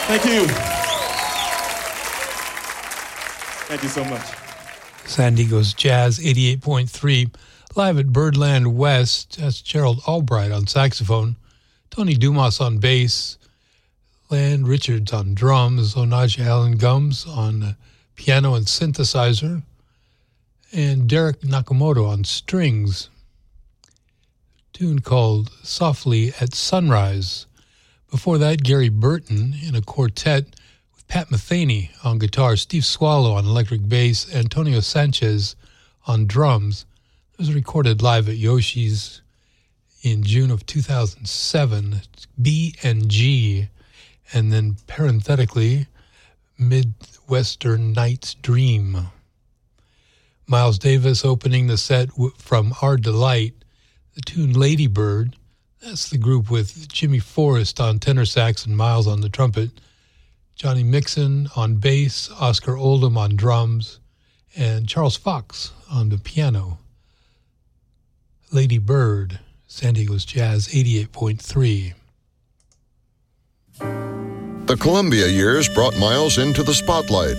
Thank you. Thank you so much. San Diego's Jazz 88.3, live at Birdland West. That's Gerald Albright on saxophone, Tony Dumas on bass, Land Richards on drums, Onaja Allen Gums on piano and synthesizer, and Derek Nakamoto on strings. A tune called Softly at Sunrise. Before that, Gary Burton in a quartet with Pat Metheny on guitar, Steve Swallow on electric bass, Antonio Sanchez on drums. It was recorded live at Yoshi's in June of 2007. It's B&G. And then parenthetically, Midwestern Night's Dream. Miles Davis opening the set from Our Delight, the tune Lady Bird. That's the group with Jimmy Forrest on tenor sax and Miles on the trumpet, Johnny Mixon on bass, Oscar Oldham on drums, and Charles Fox on the piano. Lady Bird, San Diego's Jazz 88.3. The Columbia years brought Miles into the spotlight.